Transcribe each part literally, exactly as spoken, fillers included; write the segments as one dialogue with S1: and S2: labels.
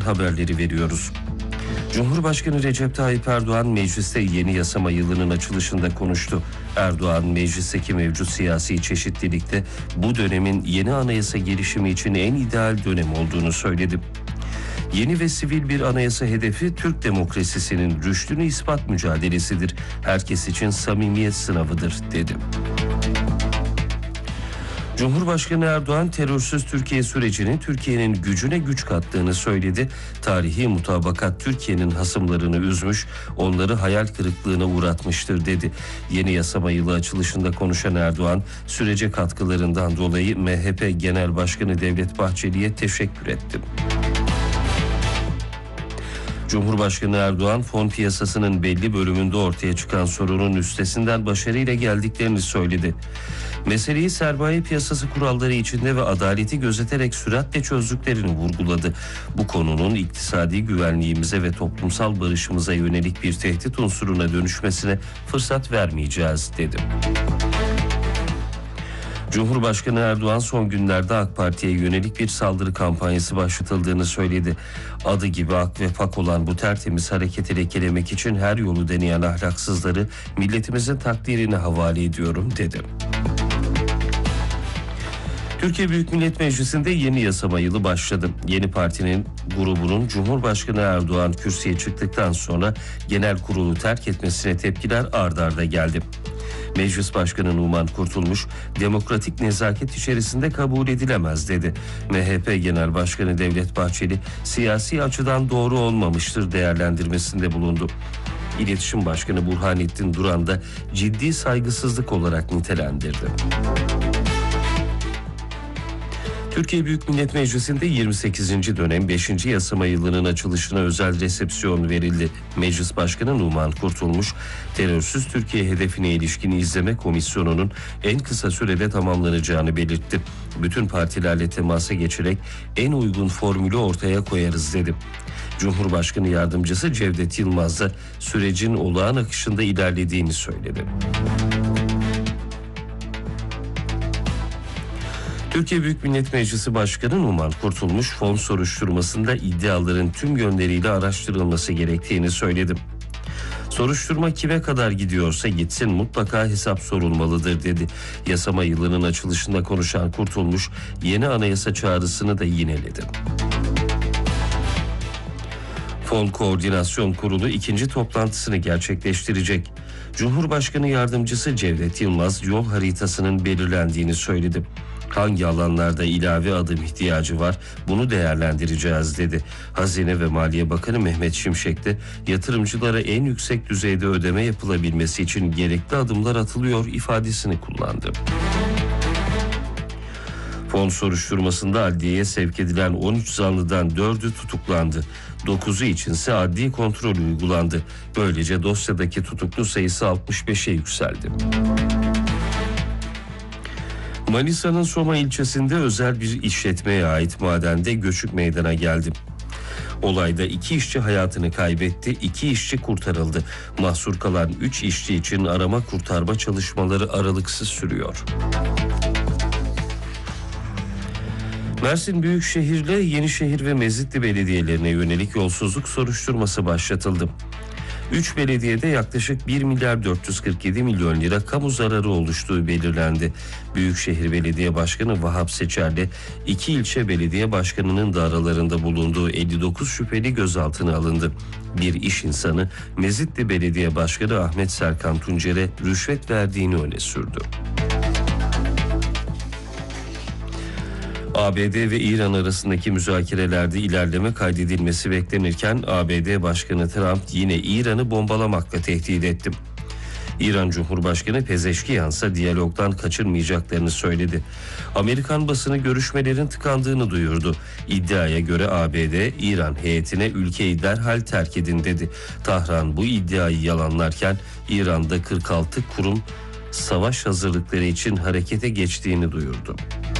S1: haberleri veriyoruz. Cumhurbaşkanı Recep Tayyip Erdoğan mecliste yeni yasama yılının açılışında konuştu. Erdoğan meclisteki mevcut siyasi çeşitlilikte bu dönemin yeni anayasa gelişimi için en ideal dönem olduğunu söyledi. Yeni ve sivil bir anayasa hedefi Türk demokrasisinin rüştünü ispat mücadelesidir. Herkes için samimiyet sınavıdır dedi. Cumhurbaşkanı Erdoğan terörsüz Türkiye sürecinin Türkiye'nin gücüne güç kattığını söyledi. Tarihi mutabakat Türkiye'nin hasımlarını üzmüş, onları hayal kırıklığına uğratmıştır dedi. Yeni yasama yılı açılışında konuşan Erdoğan, sürece katkılarından dolayı M H P Genel Başkanı Devlet Bahçeli'ye teşekkür etti. Cumhurbaşkanı Erdoğan, fon piyasasının belli bölümünde ortaya çıkan sorunun üstesinden başarıyla geldiklerini söyledi. Meseleyi sermaye piyasası kuralları içinde ve adaleti gözeterek süratle çözdüklerini vurguladı. Bu konunun iktisadi güvenliğimize ve toplumsal barışımıza yönelik bir tehdit unsuruna dönüşmesine fırsat vermeyeceğiz dedi. Cumhurbaşkanı Erdoğan son günlerde AK Parti'ye yönelik bir saldırı kampanyası başlatıldığını söyledi. Adı gibi ak ve pak olan bu tertemiz hareketi lekelemek için her yolu deneyen ahlaksızları milletimizin takdirine havale ediyorum dedi. Türkiye Büyük Millet Meclisi'nde yeni yasama yılı başladı. Yeni partinin grubunun Cumhurbaşkanı Erdoğan kürsüye çıktıktan sonra genel kurulu terk etmesine tepkiler ard arda geldi. Meclis Başkanı Numan Kurtulmuş, demokratik nezaket içerisinde kabul edilemez dedi. M H P Genel Başkanı Devlet Bahçeli, siyasi açıdan doğru olmamıştır değerlendirmesinde bulundu. İletişim Başkanı Burhanettin Duran da ciddi saygısızlık olarak nitelendirdi. Türkiye Büyük Millet Meclisi'nde yirmi sekizinci dönem beşinci yasama yılının açılışına özel resepsiyon verildi. Meclis Başkanı Numan Kurtulmuş, terörsüz Türkiye hedefine ilişkin izleme komisyonunun en kısa sürede tamamlanacağını belirtti. Bütün partilerle temasa geçerek en uygun formülü ortaya koyarız dedi. Cumhurbaşkanı Yardımcısı Cevdet Yılmaz da sürecin olağan akışında ilerlediğini söyledi. Türkiye Büyük Millet Meclisi Başkanı Numan Kurtulmuş, fon soruşturmasında iddiaların tüm yönleriyle araştırılması gerektiğini söyledi. Soruşturma kime kadar gidiyorsa gitsin, mutlaka hesap sorulmalıdır dedi. Yasama yılının açılışında konuşan Kurtulmuş, yeni anayasa çağrısını da yineledi. Fon Koordinasyon Kurulu ikinci toplantısını gerçekleştirecek. Cumhurbaşkanı Yardımcısı Cevdet Yılmaz yol haritasının belirlendiğini söyledi. Hangi alanlarda ilave adım ihtiyacı var, bunu değerlendireceğiz dedi. Hazine ve Maliye Bakanı Mehmet Şimşek de yatırımcılara en yüksek düzeyde ödeme yapılabilmesi için gerekli adımlar atılıyor ifadesini kullandı. Fon soruşturmasında adliyeye sevk edilen on üç zanlıdan dördü tutuklandı. dokuzu içinse adli kontrol uygulandı. Böylece dosyadaki tutuklu sayısı altmış beşe yükseldi. Manisa'nın Soma ilçesinde özel bir işletmeye ait madende göçük meydana geldi. Olayda iki işçi hayatını kaybetti, iki işçi kurtarıldı. Mahsur kalan üç işçi için arama kurtarma çalışmaları aralıksız sürüyor. Mersin Büyükşehir'le Yenişehir ve Mezitli belediyelerine yönelik yolsuzluk soruşturması başlatıldı. üç belediyede yaklaşık bir milyar dört yüz kırk yedi milyon lira kamu zararı oluştuğu belirlendi. Büyükşehir Belediye Başkanı Vahap Seçer'le iki ilçe belediye başkanının da aralarında bulunduğu elli dokuz şüpheli gözaltına alındı. Bir iş insanı Mezitli Belediye Başkanı Ahmet Serkan Tuncer'e rüşvet verdiğini öne sürdü. A B D ve İran arasındaki müzakerelerde ilerleme kaydedilmesi beklenirken A B D Başkanı Trump yine İran'ı bombalamakla tehdit etti. İran Cumhurbaşkanı Pezeşkiyan ise diyalogdan kaçırmayacaklarını söyledi. Amerikan basını görüşmelerin tıkandığını duyurdu. İddiaya göre A B D, İran heyetine ülkeyi derhal terk edin dedi. Tahran bu iddiayı yalanlarken İran'da kırk altı kurum savaş hazırlıkları için harekete geçtiğini duyurdu.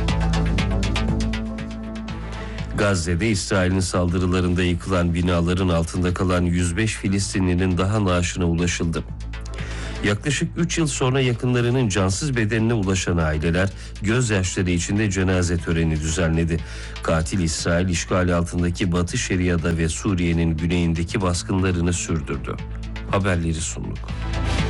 S1: Gazze'de İsrail'in saldırılarında yıkılan binaların altında kalan yüz beş Filistinlinin daha naaşına ulaşıldı. Yaklaşık üç yıl sonra yakınlarının cansız bedenine ulaşan aileler gözyaşları içinde cenaze töreni düzenledi. Katil İsrail işgali altındaki Batı Şeria'da ve Suriye'nin güneyindeki baskınlarını sürdürdü. Haberleri sunduk.